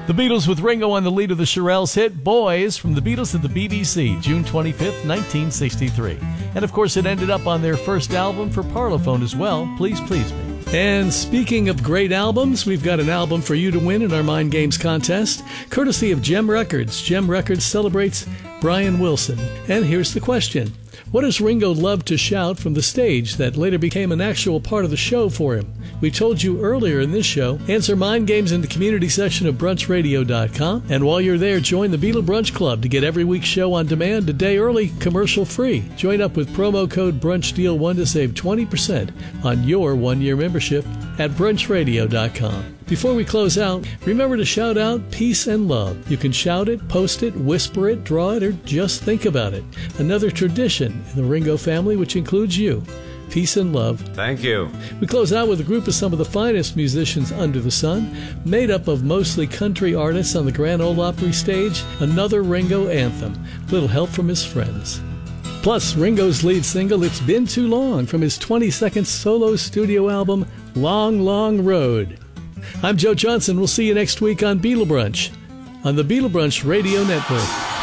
The Beatles with Ringo on the lead of the Shirelles hit Boys from the Beatles at the BBC, June 25th, 1963. And of course it ended up on their first album for Parlophone as well, Please Please Me. And speaking of great albums, we've got an album for you to win in our Mind Games contest, courtesy of Gem Records. Gem Records celebrates Brian Wilson. And here's the question. What does Ringo love to shout from the stage that later became an actual part of the show for him? We told you earlier in this show. Answer Mind Games in the community section of brunchradio.com. And while you're there, join the Beatle Brunch Club to get every week's show on demand a day early, commercial free. Join up with promo code BrunchDeal1 to save 20% on your one-year membership at brunchradio.com. Before we close out, remember to shout out peace and love. You can shout it, post it, whisper it, draw it, or just think about it. Another tradition in the Ringo family, which includes you. Peace and love. Thank you. We close out with a group of some of the finest musicians under the sun, made up of mostly country artists on the Grand Ole Opry stage, another Ringo anthem, little help from his friends. Plus, Ringo's lead single, It's Been Too Long, from his 22nd solo studio album, Long, Long Road. I'm Joe Johnson. We'll see you next week on Beatle Brunch on the Beatle Brunch Radio Network.